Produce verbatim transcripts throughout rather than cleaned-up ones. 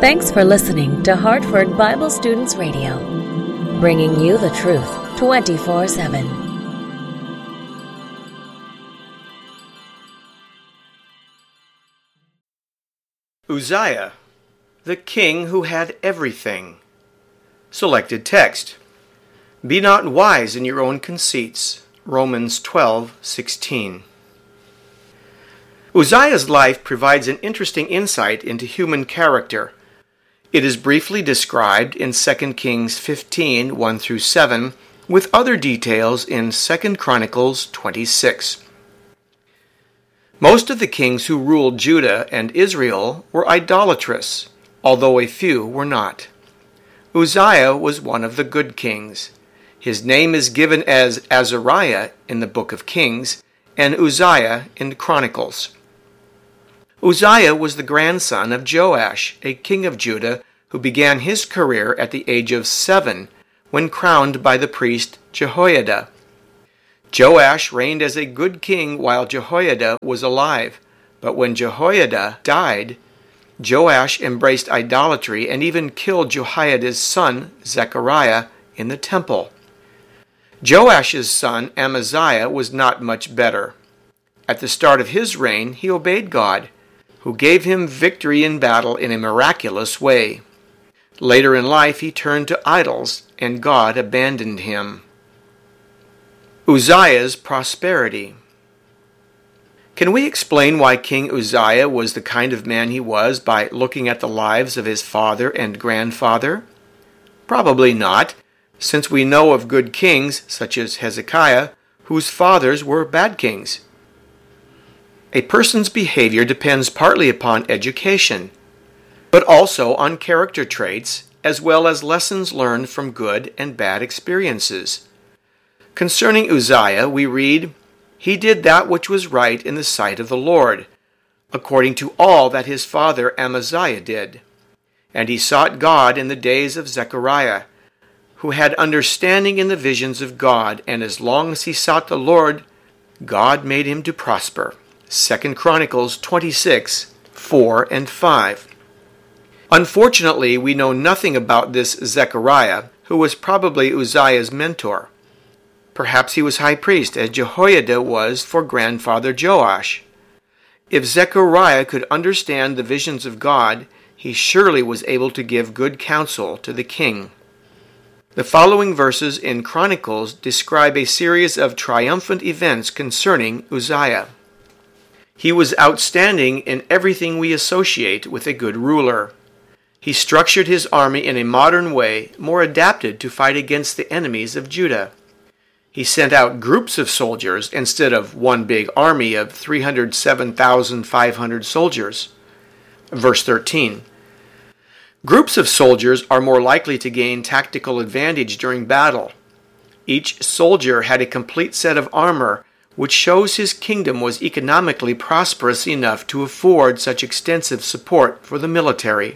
Thanks for listening to Hartford Bible Students Radio, bringing you the truth twenty-four seven. Uzziah, the king who had everything. Selected text. Be not wise in your own conceits. Romans twelve sixteen. Uzziah's life provides an interesting insight into human character. It is briefly described in Second Kings fifteen, one through seven, with other details in Second Chronicles twenty-six. Most of the kings who ruled Judah and Israel were idolatrous, although a few were not. Uzziah was one of the good kings. His name is given as Azariah in the Book of Kings and Uzziah in Chronicles. Uzziah was the grandson of Joash, a king of Judah, who began his career at the age of seven when crowned by the priest Jehoiada. Joash reigned as a good king while Jehoiada was alive, but when Jehoiada died, Joash embraced idolatry and even killed Jehoiada's son, Zechariah, in the temple. Joash's son, Amaziah, was not much better. At the start of his reign, he obeyed God, who gave him victory in battle in a miraculous way. Later in life, he turned to idols, and God abandoned him. Uzziah's prosperity. Can we explain why King Uzziah was the kind of man he was by looking at the lives of his father and grandfather? Probably not, since we know of good kings, such as Hezekiah, whose fathers were bad kings. A person's behavior depends partly upon education, but also on character traits, as well as lessons learned from good and bad experiences. Concerning Uzziah, we read, "He did that which was right in the sight of the Lord, according to all that his father Amaziah did. And he sought God in the days of Zechariah, who had understanding in the visions of God, and as long as he sought the Lord, God made him to prosper." Second Chronicles twenty-six, four and five. Unfortunately, we know nothing about this Zechariah, who was probably Uzziah's mentor. Perhaps he was high priest, as Jehoiada was for grandfather Joash. If Zechariah could understand the visions of God, he surely was able to give good counsel to the king. The following verses in Chronicles describe a series of triumphant events concerning Uzziah. He was outstanding in everything we associate with a good ruler. He structured his army in a modern way, more adapted to fight against the enemies of Judah. He sent out groups of soldiers instead of one big army of three hundred seven thousand five hundred soldiers. Verse thirteen. Groups of soldiers are more likely to gain tactical advantage during battle. Each soldier had a complete set of armor, which shows his kingdom was economically prosperous enough to afford such extensive support for the military.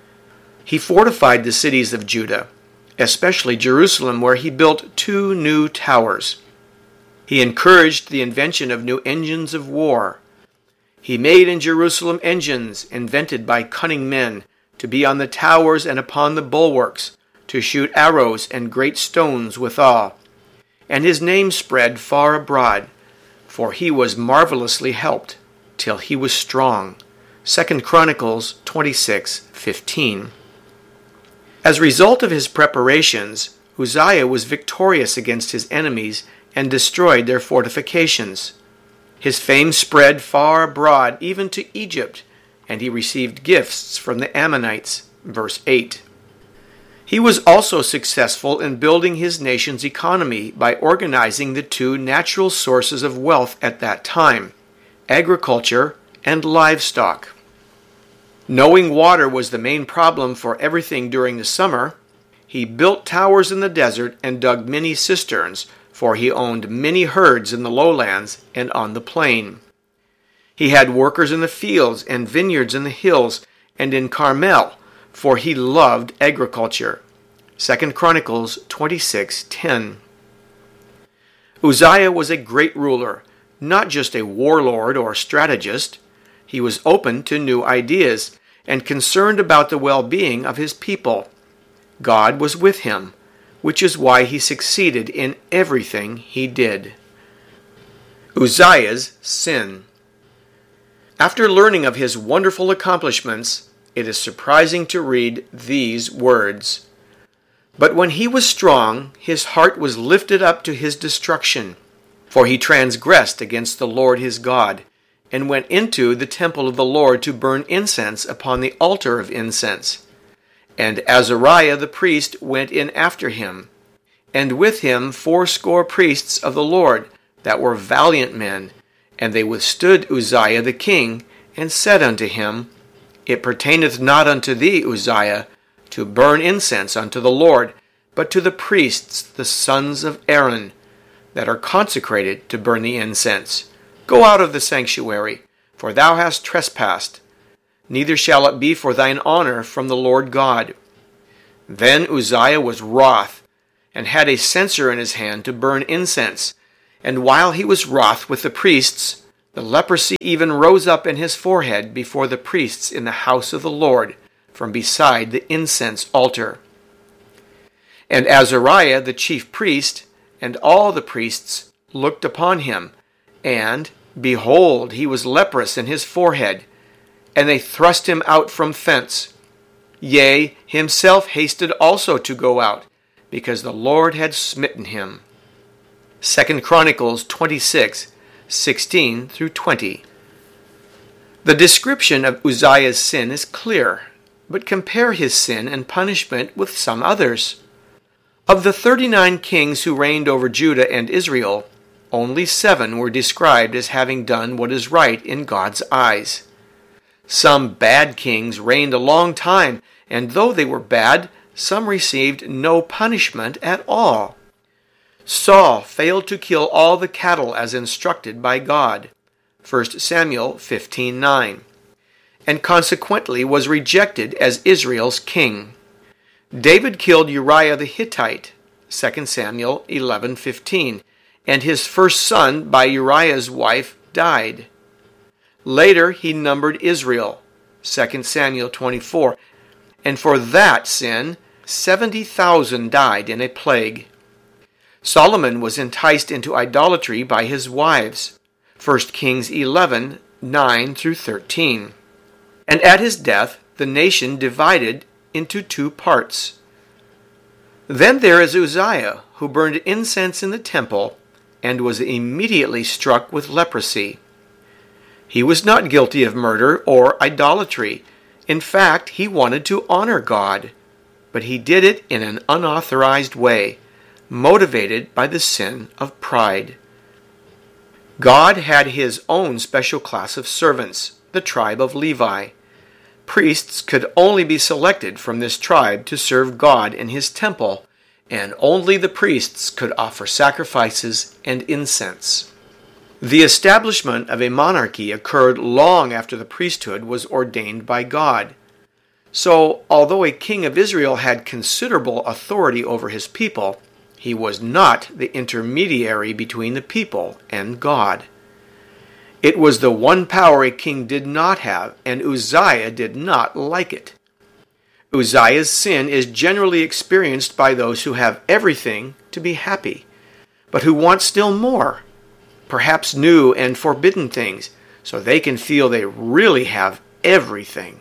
He fortified the cities of Judah, especially Jerusalem, where he built two new towers. He encouraged the invention of new engines of war. He made in Jerusalem engines invented by cunning men to be on the towers and upon the bulwarks, to shoot arrows and great stones withal. And his name spread far abroad, for he was marvelously helped, till he was strong. Second Chronicles twenty-six fifteen. As a result of his preparations, Uzziah was victorious against his enemies and destroyed their fortifications. His fame spread far abroad, even to Egypt, and he received gifts from the Ammonites. Verse eight. He was also successful in building his nation's economy by organizing the two natural sources of wealth at that time, agriculture and livestock. Knowing water was the main problem for everything during the summer, he built towers in the desert and dug many cisterns, for he owned many herds in the lowlands and on the plain. He had workers in the fields and vineyards in the hills and in Carmel, for he loved agriculture. Second Chronicles twenty-six ten. Uzziah was a great ruler, not just a warlord or strategist. He was open to new ideas, and concerned about the well-being of his people. God was with him, which is why he succeeded in everything he did. Uzziah's sin. After learning of his wonderful accomplishments, it is surprising to read these words. But when he was strong, his heart was lifted up to his destruction. For he transgressed against the Lord his God, and went into the temple of the Lord to burn incense upon the altar of incense. And Azariah the priest went in after him, and with him fourscore priests of the Lord, that were valiant men. And they withstood Uzziah the king, and said unto him, It pertaineth not unto thee, Uzziah, to burn incense unto the Lord, but to the priests, the sons of Aaron, that are consecrated to burn the incense. Go out of the sanctuary, for thou hast trespassed. Neither shall it be for thine honor from the Lord God. Then Uzziah was wroth, and had a censer in his hand to burn incense. And while he was wroth with the priests, the leprosy even rose up in his forehead before the priests in the house of the Lord, from beside the incense altar. And Azariah the chief priest, and all the priests, looked upon him, and, behold, he was leprous in his forehead, and they thrust him out from thence. Yea, himself hasted also to go out, because the Lord had smitten him. Second Chronicles twenty-six, sixteen through twenty. The description of Uzziah's sin is clear, but compare his sin and punishment with some others. Of the thirty-nine kings who reigned over Judah and Israel, only seven were described as having done what is right in God's eyes. Some bad kings reigned a long time, and though they were bad, some received no punishment at all. Saul failed to kill all the cattle as instructed by God, First Samuel fifteen nine, and consequently was rejected as Israel's king. David killed Uriah the Hittite, Second Samuel eleven fifteen, and his first son by Uriah's wife died. Later he numbered Israel, Second Samuel twenty-four, and for that sin seventy thousand died in a plague. Solomon was enticed into idolatry by his wives, First Kings eleven nine through thirteen. And at his death the nation divided into two parts. Then there is Uzziah, who burned incense in the temple, and was immediately struck with leprosy. He was not guilty of murder or idolatry. In fact, he wanted to honor God, but he did it in an unauthorized way, motivated by the sin of pride. God had his own special class of servants, the tribe of Levi. Priests could only be selected from this tribe to serve God in his temple, and only the priests could offer sacrifices and incense. The establishment of a monarchy occurred long after the priesthood was ordained by God. So, although a king of Israel had considerable authority over his people, he was not the intermediary between the people and God. It was the one power a king did not have, and Uzziah did not like it. Uzziah's sin is generally experienced by those who have everything to be happy, but who want still more, perhaps new and forbidden things, so they can feel they really have everything.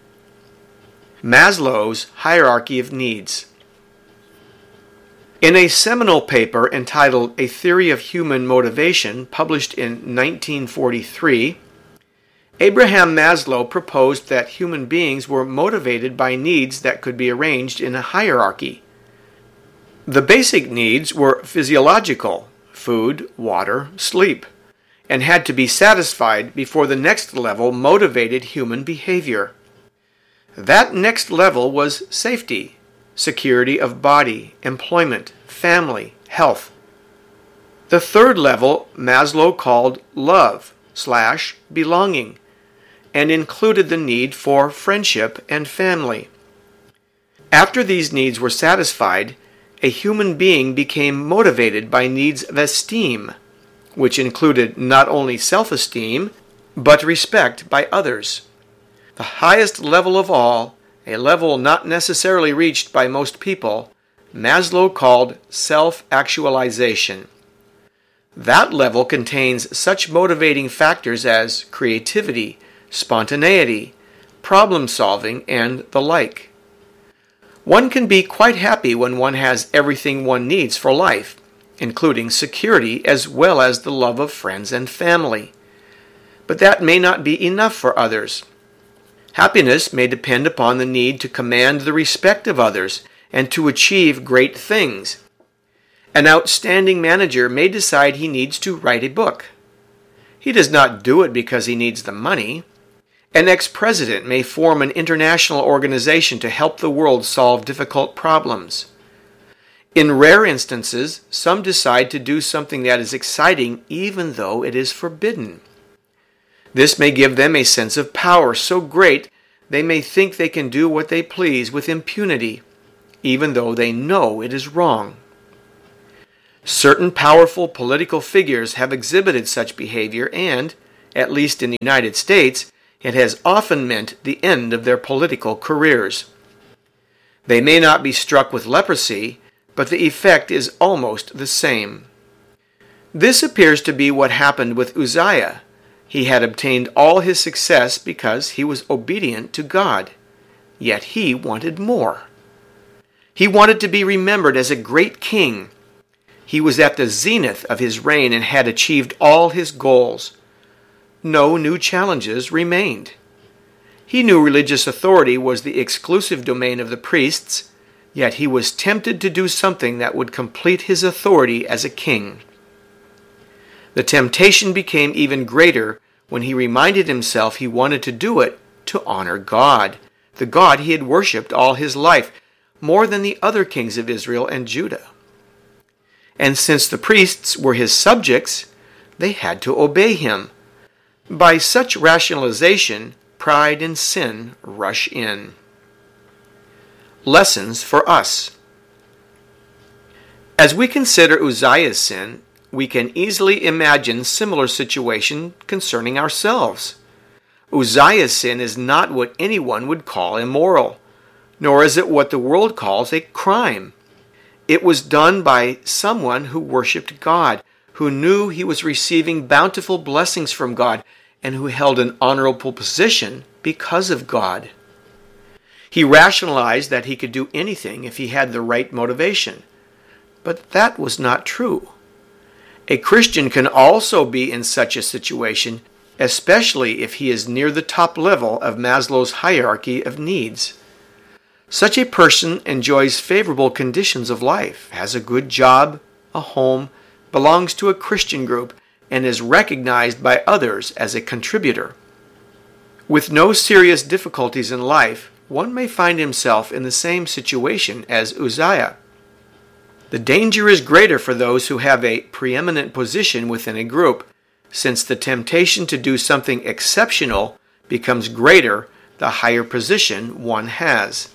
Maslow's Hierarchy of Needs. In a seminal paper entitled A Theory of Human Motivation, published in nineteen forty-three, Abraham Maslow proposed that human beings were motivated by needs that could be arranged in a hierarchy. The basic needs were physiological, food, water, sleep, and had to be satisfied before the next level motivated human behavior. That next level was safety, security of body, employment, family, health. The third level Maslow called love slash belonging, and included the need for friendship and family. After these needs were satisfied, a human being became motivated by needs of esteem, which included not only self-esteem, but respect by others. The highest level of all, a level not necessarily reached by most people, Maslow called self-actualization. That level contains such motivating factors as creativity, spontaneity, problem-solving, and the like. One can be quite happy when one has everything one needs for life, including security as well as the love of friends and family. But that may not be enough for others. Happiness may depend upon the need to command the respect of others and to achieve great things. An outstanding manager may decide he needs to write a book. He does not do it because he needs the money. An ex-president may form an international organization to help the world solve difficult problems. In rare instances, some decide to do something that is exciting even though it is forbidden. This may give them a sense of power so great they may think they can do what they please with impunity, even though they know it is wrong. Certain powerful political figures have exhibited such behavior and, at least in the United States, it has often meant the end of their political careers. They may not be struck with leprosy, but the effect is almost the same. This appears to be what happened with Uzziah. He had obtained all his success because he was obedient to God. Yet he wanted more. He wanted to be remembered as a great king. He was at the zenith of his reign and had achieved all his goals. No new challenges remained. He knew religious authority was the exclusive domain of the priests, yet he was tempted to do something that would complete his authority as a king. The temptation became even greater when he reminded himself he wanted to do it to honor God, the God he had worshipped all his life, more than the other kings of Israel and Judah. And since the priests were his subjects, they had to obey him. By such rationalization, pride and sin rush in. Lessons for us. As we consider Uzziah's sin, we can easily imagine similar situation concerning ourselves. Uzziah's sin is not what anyone would call immoral, nor is it what the world calls a crime. It was done by someone who worshipped God, who knew he was receiving bountiful blessings from God, and who held an honorable position because of God. He rationalized that he could do anything if he had the right motivation. But that was not true. A Christian can also be in such a situation, especially if he is near the top level of Maslow's hierarchy of needs. Such a person enjoys favorable conditions of life, has a good job, a home, belongs to a Christian group, and is recognized by others as a contributor. With no serious difficulties in life, one may find himself in the same situation as Uzziah. The danger is greater for those who have a preeminent position within a group, since the temptation to do something exceptional becomes greater the higher position one has.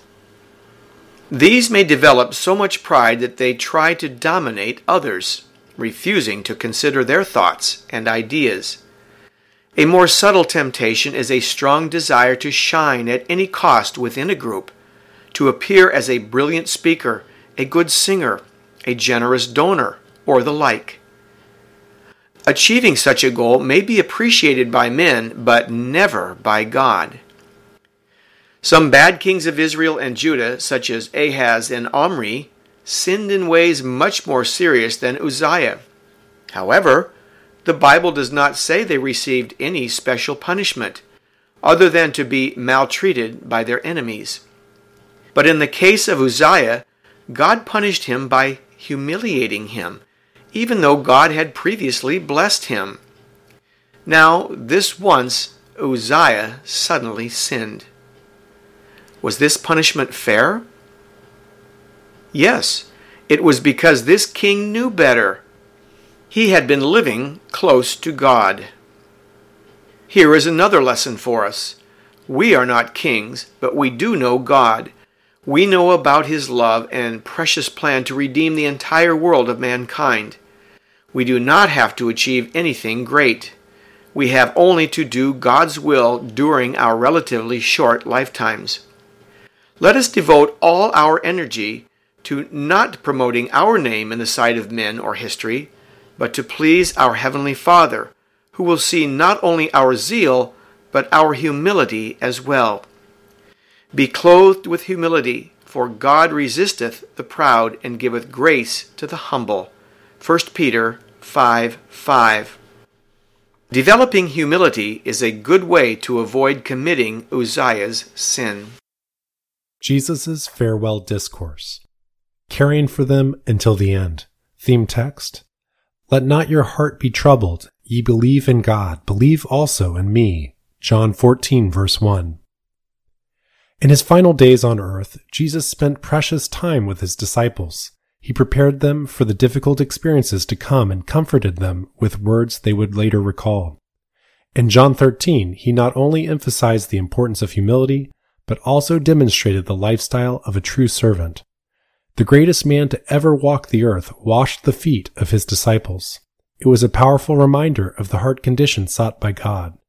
These may develop so much pride that they try to dominate others, refusing to consider their thoughts and ideas. A more subtle temptation is a strong desire to shine at any cost within a group, to appear as a brilliant speaker, a good singer, a generous donor, or the like. Achieving such a goal may be appreciated by men, but never by God. Some bad kings of Israel and Judah, such as Ahaz and Omri, sinned in ways much more serious than Uzziah. However, the Bible does not say they received any special punishment, other than to be maltreated by their enemies. But in the case of Uzziah, God punished him by humiliating him, even though God had previously blessed him. Now, this once, Uzziah suddenly sinned. Was this punishment fair? Yes, it was because this king knew better. He had been living close to God. Here is another lesson for us. We are not kings, but we do know God. We know about His love and precious plan to redeem the entire world of mankind. We do not have to achieve anything great. We have only to do God's will during our relatively short lifetimes. Let us devote all our energy to not promoting our name in the sight of men or history, but to please our Heavenly Father, who will see not only our zeal, but our humility as well. Be clothed with humility, for God resisteth the proud and giveth grace to the humble. First Peter five five. Developing humility is a good way to avoid committing Uzziah's sin. Jesus' farewell discourse. Caring for them until the end. Theme text. Let not your heart be troubled. Ye believe in God. Believe also in me. John fourteen, verse one. In his final days on earth, Jesus spent precious time with his disciples. He prepared them for the difficult experiences to come and comforted them with words they would later recall. In John thirteen, he not only emphasized the importance of humility, but also demonstrated the lifestyle of a true servant. The greatest man to ever walk the earth washed the feet of his disciples. It was a powerful reminder of the heart condition sought by God.